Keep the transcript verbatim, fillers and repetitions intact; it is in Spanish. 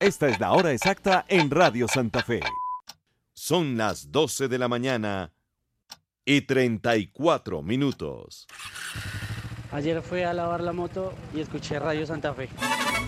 Esta es la hora exacta en Radio Santa Fe. Son las doce de la mañana y treinta y cuatro minutos. Ayer fui a lavar la moto y escuché Radio Santa Fe.